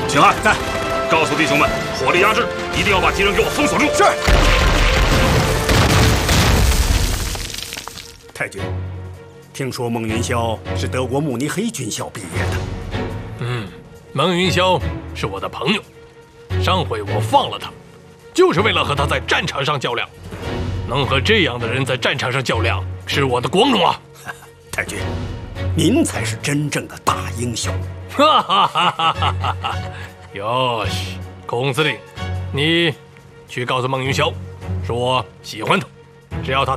请安，在。告诉弟兄们，火力压制，一定要把敌人给我封锁住。 是。太君，听说孟云霄是德国慕尼黑军校毕业的。 孟云霄是我的朋友，上回我放了他，就是为了和他在战场上较量。能和这样的人在战场上较量，是我的光荣啊！ 太君，您才是真正的大英雄。 哈哈哈哈哈哈！哟西，孔司令，你去告诉孟云霄，说我喜欢他，只要他